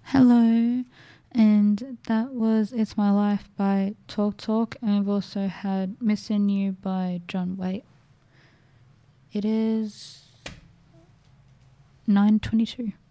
Hello, and that was It's My Life by Talk Talk, and we've also had Missing You by John Waite. It is 9:22.